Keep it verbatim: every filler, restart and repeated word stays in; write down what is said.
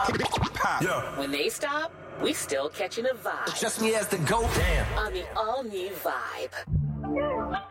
Yeah. When they stop, we still catching a vibe. Just me as the GOAT. Damn. On the all-new Vibe.